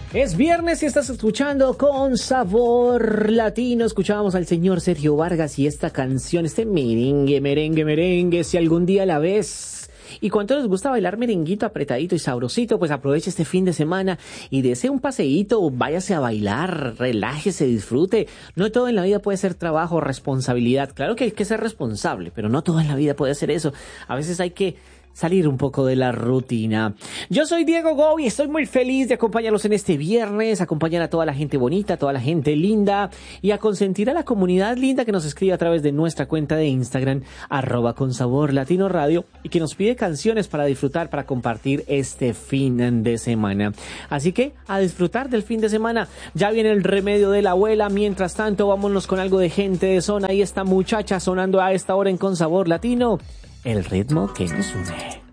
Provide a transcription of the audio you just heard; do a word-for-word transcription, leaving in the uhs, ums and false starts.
Es viernes y estás escuchando Con Sabor Latino. Escuchábamos al señor Sergio Vargas y esta canción, este merengue, merengue, merengue. Si algún día la ves y cuánto les gusta bailar merenguito apretadito y sabrosito, pues aproveche este fin de semana y dese un paseíto, váyase a bailar, relájese, disfrute. No todo en la vida puede ser trabajo, responsabilidad. Claro que hay que ser responsable, pero no todo en la vida puede ser eso. A veces hay que salir un poco de la rutina. Yo soy Diego Go y estoy muy feliz de acompañarlos en este viernes, acompañar a toda la gente bonita, a toda la gente linda y a consentir a la comunidad linda que nos escribe a través de nuestra cuenta de Instagram, arroba con sabor latino radio, y que nos pide canciones para disfrutar, para compartir este fin de semana. Así que a disfrutar del fin de semana. Ya viene el remedio de la abuela. Mientras tanto, vámonos con algo de gente de zona. Ahí está muchacha sonando a esta hora en Con Sabor Latino. El ritmo que nos une.